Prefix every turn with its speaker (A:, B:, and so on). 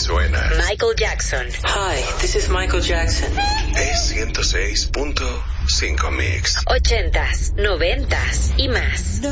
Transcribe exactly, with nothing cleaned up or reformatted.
A: suena.
B: Michael Jackson.
C: Hi, this is Michael Jackson.
A: Es ciento seis punto cinco Mix.
B: Ochentas, noventas y más.